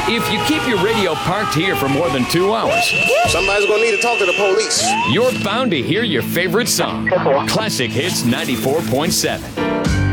If you keep your radio parked here for more than 2 hours, somebody's gonna need to talk to the police. you're bound to hear your favorite song. Classic Hits 94.7.